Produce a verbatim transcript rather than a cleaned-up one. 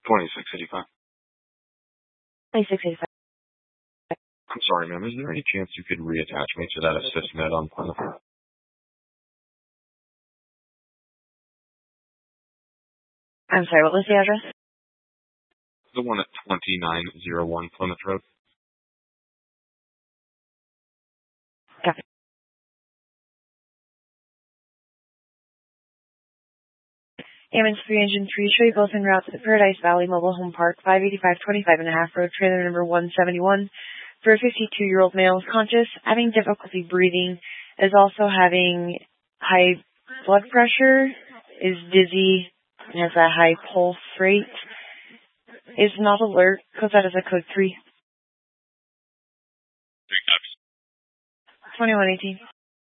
twenty-six eighty-five. twenty-six eighty-five. I'm sorry, ma'am. Is there any chance you could reattach me to that assist med on Plymouth? I'm sorry, what was the address? The one at twenty-nine oh one Plymouth Road. Copy. Ammons three Engine three, show you both en route to the Paradise Valley Mobile Home Park, five eighty-five twenty-five and a half road, trailer number one seventy-one, for a fifty-two-year-old male, is conscious, having difficulty breathing, is also having high blood pressure, is dizzy, and has a high pulse rate, is not alert, codes out as a code three. twenty-one eighteen.